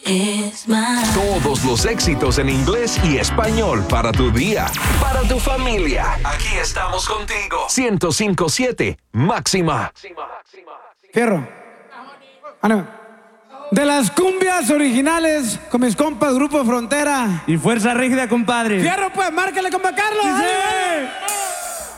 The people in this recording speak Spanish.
is mine. Todos los éxitos en inglés y español para tu día, para tu familia. Aquí estamos contigo. 105.7 Máxima. Fierro. De las cumbias originales con mis compas Grupo Frontera y Fuerza Rígida, compadre. Fierro, pues, márcale, compa Carlos. Sí.